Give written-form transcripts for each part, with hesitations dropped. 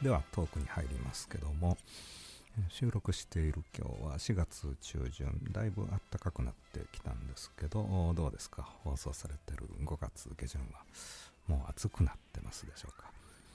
ではトークに入りますけども、収録している今日は4月中旬、だいぶ暖かくなってきたんですけど、どうですか？放送されてる5月下旬はもう暑くなってますでしょうか？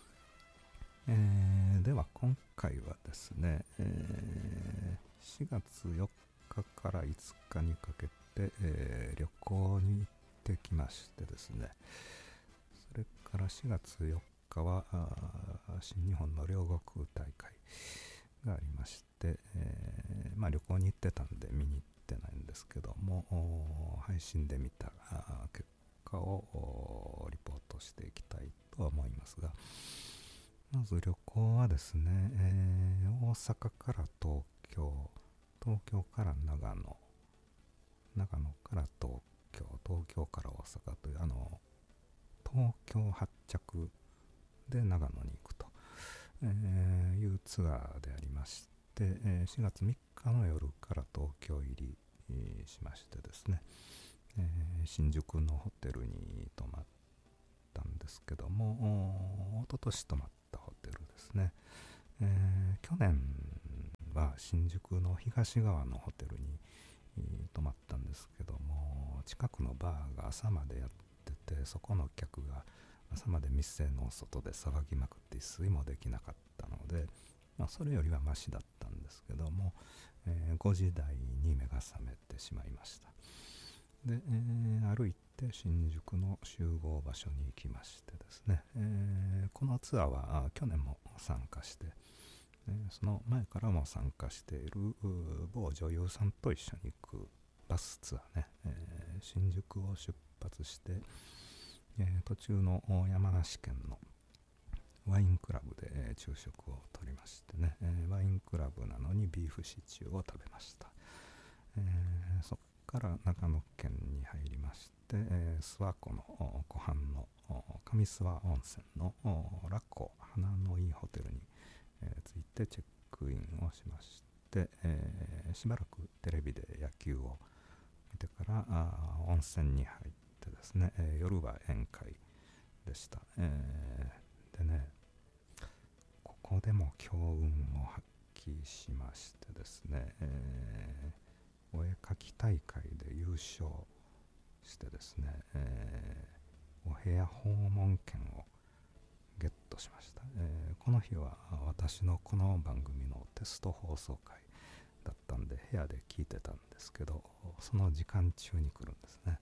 では今回はですね、4月4日から5日にかけて、旅行に行ってきましてですね、それから4月4日は新日本の両国大会がありまして、旅行に行ってたんで見に行ってないんですけども、配信で見た結果をリポートしていきたいとは思いますが、まず旅行はですね、大阪から東京、東京から長野、長野から東京、東京から大阪という東京発着で長野に行くと、いうツアーでありまして、4月3日の夜から東京入り、しましてですね、新宿のホテルに泊まったんですけども、一昨年泊まったホテルですね、去年は新宿の東側のホテルに泊まったんですけども、近くのバーが朝までやってて、そこの客が朝まで店の外で騒ぎまくって一睡もできなかったので、それよりはマシだったんですけども、5時台に目が覚めてしまいました。で、歩いて新宿の集合場所に行きましてですね、このツアーは去年も参加して、その前からも参加している某女優さんと一緒に行くバスツアーね、新宿を出発して、途中の山梨県のワインクラブで昼食をとりましてね、ワインクラブなのにビーフシチューを食べました。そこから長野県に入りまして、諏訪湖の湖畔の上諏訪温泉のラッコ花のいいホテルに、着いてチェックインをしまして、しばらくテレビで野球を見てから温泉に入ってですね、夜は宴会でした。でね、ここでも強運を発揮しましてですね、お絵描き大会で優勝してですね、お部屋訪問券をゲットしました。この日は私のこの番組のテスト放送会だったんで部屋で聞いてたんですけど、その時間中に来るんですね。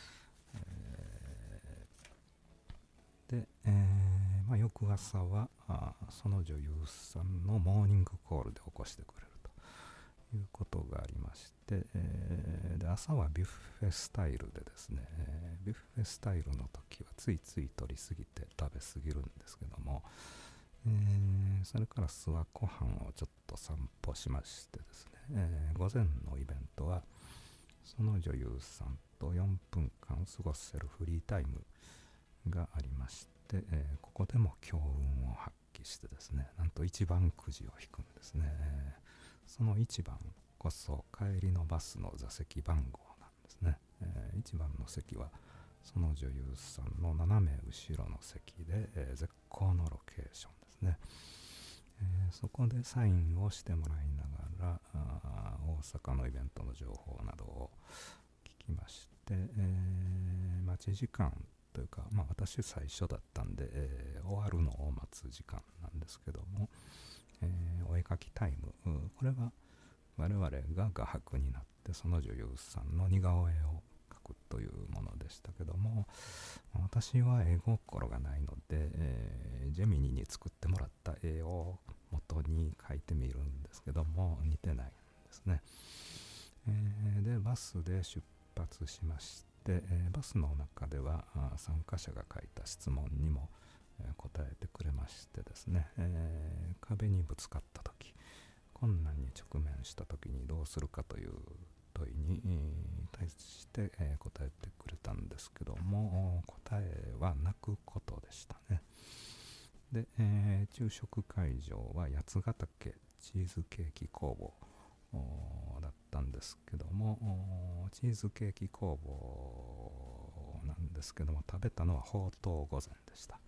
で、翌朝はその女優さんのモーニングコールで起こしてくれるということがありまして、で朝はビュッフェスタイルでですね、ビュッフェスタイルの時はついつい取りすぎて食べ過ぎるんですけども、それから諏訪湖畔をちょっと散歩しましてですね、午前のイベントはその女優さんと4分間過ごせるフリータイムがありまして、ここでも強運を発揮してですね、なんと1番くじを引くんですね。その1番こそ帰りのバスの座席番号なんですね。1番の席はその女優さんの斜め後ろの席で、絶好のロケーションですね。そこでサインをしてもらいながら大阪のイベントの情報などを聞きまして、待ち時間というか、私最初だったんで、終わるのを待つ時間なんですけども、お絵描きタイム、これは我々が画伯になってその女優さんの似顔絵を描くというものでしたけども、私は絵心がないので、ジェミニに作ってもらった絵を元に描いてみるんですけども似てないんですね。でバスで出発しまして、バスの中では参加者が書いた質問にも答えてくれましてですね、壁にぶつかった時、困難に直面した時にどうするかという問いに対して、答えてくれたんですけども、答えは泣くことでしたね。で、昼食会場は八ヶ岳チーズケーキ工房だったんですけども、チーズケーキ工房なんですけども、食べたのはほうとう御膳でした。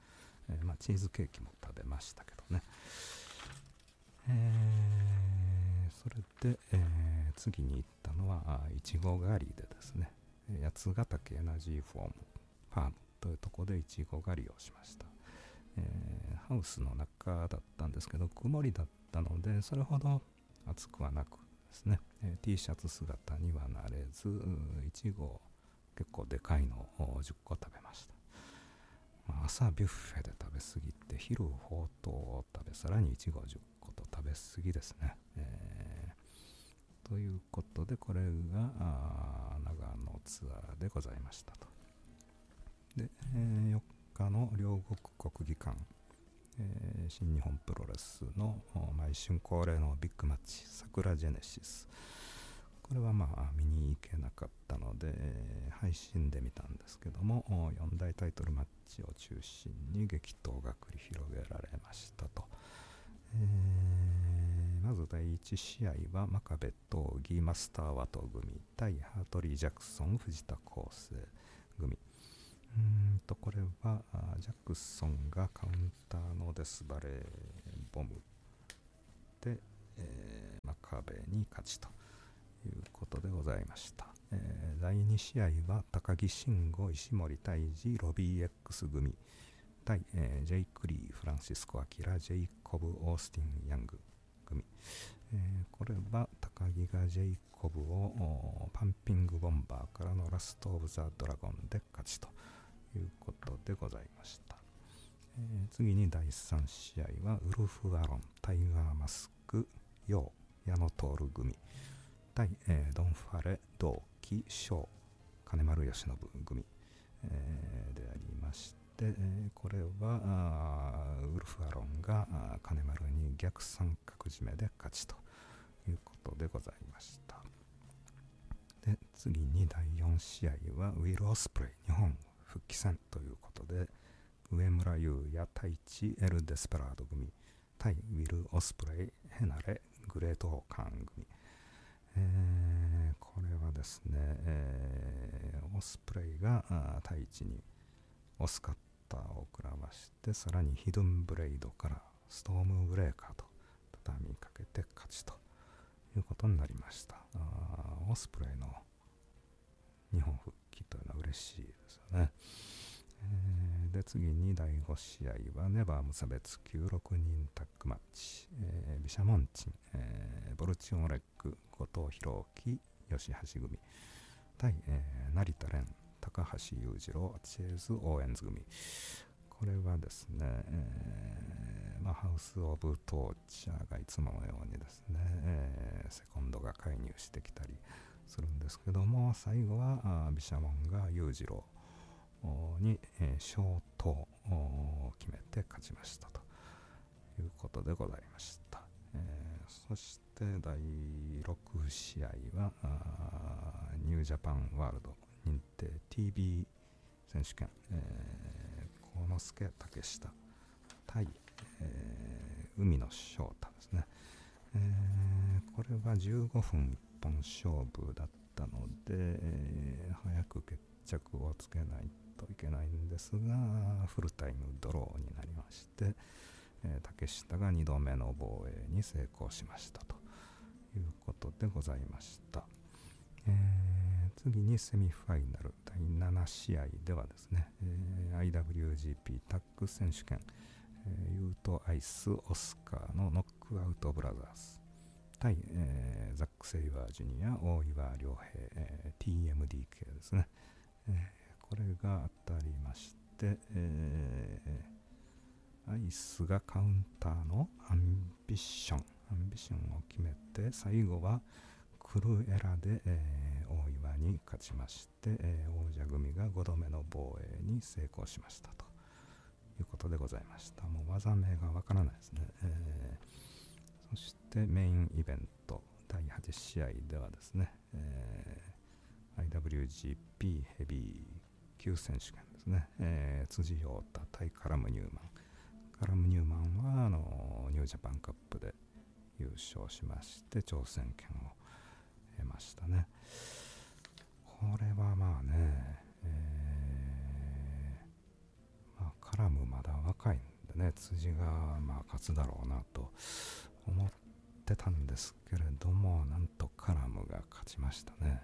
チーズケーキも食べましたけどね。それで、次に行ったのはいちご狩りでですね、八ヶ岳エナジーファームというところでいちご狩りをしました。ハウスの中だったんですけど、曇りだったのでそれほど暑くはなくですね、T シャツ姿にはなれず、いちご結構でかいのを10個食べました。朝ビュッフェで食べ過ぎて、昼ほうとうを食べ、さらにいちご10個と食べ過ぎですね。ということで、これが長野ツアーでございましたと。で、4日の両国国技館、新日本プロレスの毎春恒例のビッグマッチ、桜ジェネシス。これは見に行けなかったので、配信で見たんですけども、4大タイトルマッチを中心に激闘が繰り広げられましたと。まず第1試合は真壁闘技マスターワト組対ハートリー・ジャクソン藤田康生組。これはジャクソンがカウンターのデスバレーボムで、真壁に勝ちということでございました。第2試合は高木慎吾石森泰治ロビー X 組対、ジェイク・リーフランシスコ・アキラジェイコブ・オースティン・ヤング組。これは高木がジェイコブをパンピングボンバーからのラスト・オブ・ザ・ドラゴンで勝ちということでございました。次に第3試合はウルフ・アロンタイガー・マスクヨウ矢野徹組対、ドン・ファレ同期翔金丸義信組、でありまして、これはウルフ・アロンが金丸に逆三角締めで勝ちということでございました。で、次に第4試合はウィル・オスプレイ日本復帰戦ということで、上村優也太一エル・デスペラード組対ウィル・オスプレイヘナレグレート・カーン組。これはですね、オスプレイが太一にオスカッターを食らわして、さらにヒドゥンブレイドからストームブレーカーと畳みかけて勝ちということになりました。オスプレイの日本復帰というのは嬉しいですよね。で、次に第5試合はネバー無差別級6人タッグマッチ、毘沙門鎮、ボルチオンレッグ後藤弘樹吉橋組対、成田蓮高橋裕次郎チェーズ・オーエンズ組。これはですね、ハウス・オブ・トーチャーがいつものようにですね、セコンドが介入してきたりするんですけども、最後は毘沙門が裕次郎に消灯を決めて勝ちましたということでございました。そして第6試合はニュージャパンワールド認定 TB 選手権、幸之助竹下対、海野翔太ですね。これは15分一本勝負だったので、早く決着をつけないといけないんですが、フルタイムドローになりまして、竹下が2度目の防衛に成功しましたということでございました。次にセミファイナル第7試合ではですね、IWGP タッグ選手権、ユートアイスオスカーのノックアウトブラザーズ対、ザック・セイバージュニア大岩良平、TMDK ですね。これが当たりまして、アイスがカウンターのアンビションを決めて、最後はクルエラで、大岩に勝ちまして、王者組が5度目の防衛に成功しましたということでございました。もう技名がわからないですね。そしてメインイベント第8試合ではですね、IWGP ヘビー級選手権ですね、辻陽太対カラム・ニューマン。カラム・ニューマンはニュージャパンカップで優勝しまして挑戦権を得ましたね。これはカラムまだ若高いんでね、辻がまあ勝つだろうなと思ってたんですけれども、なんとカラムが勝ちましたね。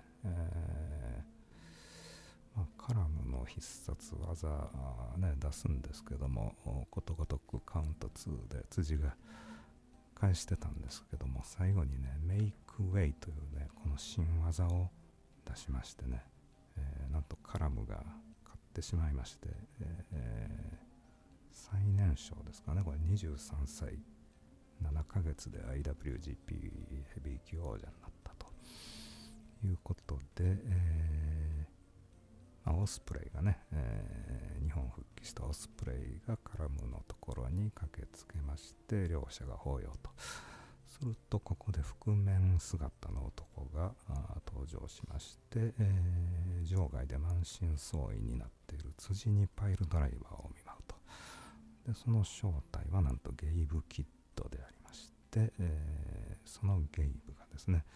カラムの必殺技ね出すんですけども、ことごとくカウント2で辻が返してたんですけども、最後にねメイクウェイというねこの新技を出しましてね、なんとカラムが勝ってしまいまして、最年少ですかね、これ23歳7ヶ月で IWGP ヘビー級王者になったということで、オスプレイがね、日本復帰したオスプレイがカラムのところに駆けつけまして、両者が抱擁とすると、ここで覆面姿の男が登場しまして、場外で満身創痍になっている辻にパイルドライバーを見舞うと。でその正体はなんとゲイブキッドでありまして、そのゲイブがですね、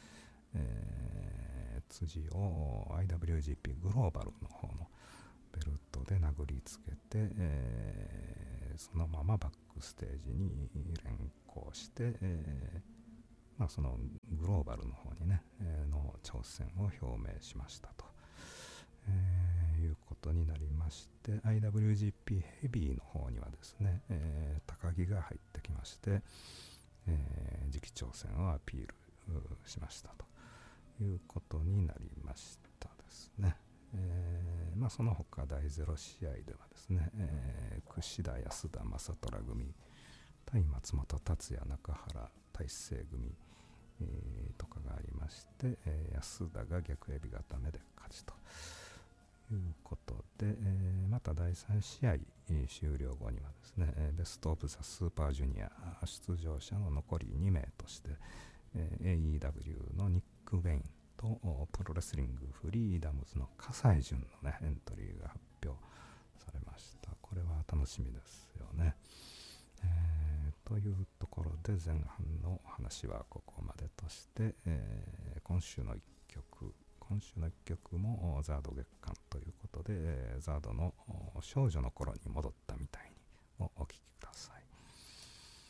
辻を IWGP グローバルの方のベルトで殴りつけて、そのままバックステージに連行して、そのグローバルの方にね、の挑戦を表明しましたと、いうことになりまして、 IWGP ヘビーの方にはですね、高木が入ってきまして、次期挑戦をアピールしましたということになりましたですね。その他第0試合ではですね、櫛田安田正虎組対松本達也中原大成組、とかがありまして、安田が逆エビ固めで勝ちということで、また第3試合、終了後にはですね、ベストオブザスーパージュニア出場者の残り2名として、AEW のニック・ウェインとプロレスリングフリーダムズの葛西潤のねエントリーが発表されました。これは楽しみですよね。というところで前半の話はここまでとして、今週の1曲もザード月間ということで、ザードの少女の頃に戻ったみたいにお聴きください。